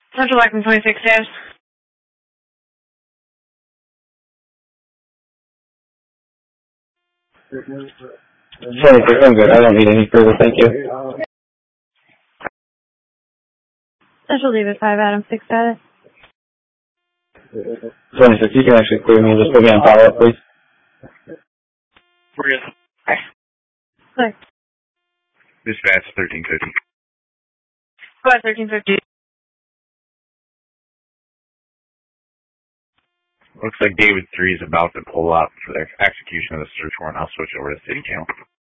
Central Acting 26 dash. I'm good. I don't need any further. Thank you. Central David 5 Adam 6 status. 26, you can actually clear me. Just put me on follow-up, please. We're good. Clear. Dispatch 1350. Go ahead, 1350. Looks like David 3 is about to pull up for the execution of the search warrant. I'll switch over to City Count.